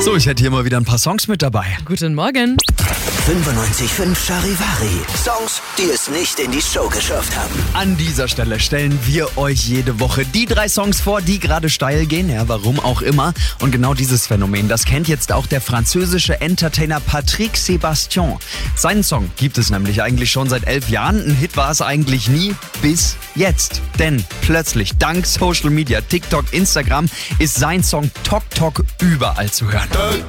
So, ich hätte hier mal wieder ein paar Songs mit dabei. Guten Morgen. 95.5 Charivari. Songs, die es nicht in die Show geschafft haben. An dieser Stelle stellen wir euch jede Woche die 3 Songs vor, die gerade steil gehen. Ja, warum auch immer. Und genau dieses Phänomen, das kennt jetzt auch der französische Entertainer Patrick Sébastien. Seinen Song gibt es nämlich eigentlich schon seit 11 Jahren. Ein Hit war es eigentlich nie, bis jetzt. Denn plötzlich, dank Social Media, TikTok, Instagram, ist sein Song Tok Tok überall zu hören.